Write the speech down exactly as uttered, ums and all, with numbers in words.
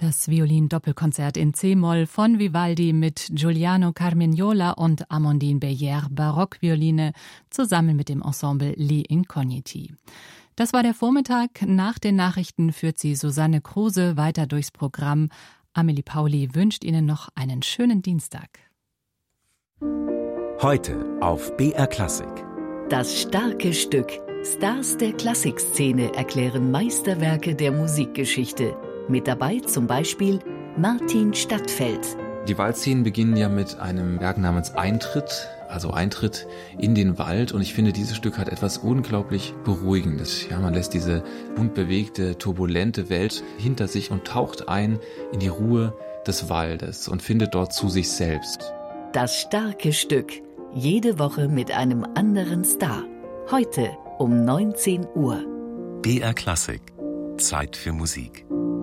Das Violin-Doppelkonzert in C-Moll von Vivaldi mit Giuliano Carmignola und Amandine Beyer Barockvioline zusammen mit dem Ensemble Les Incogniti. Das war der Vormittag. Nach den Nachrichten führt sie Susanne Kruse weiter durchs Programm. Amelie Pauli wünscht Ihnen noch einen schönen Dienstag. Heute auf B R Klassik. Das starke Stück. Stars der Klassikszene erklären Meisterwerke der Musikgeschichte. Mit dabei zum Beispiel Martin Stadtfeld. Die Waldszenen beginnen ja mit einem Werk namens Eintritt, also Eintritt in den Wald. Und ich finde, dieses Stück hat etwas unglaublich Beruhigendes. Ja, man lässt diese bunt bewegte, turbulente Welt hinter sich und taucht ein in die Ruhe des Waldes und findet dort zu sich selbst. Das starke Stück. Jede Woche mit einem anderen Star. Heute um neunzehn Uhr. B R Klassik. Zeit für Musik.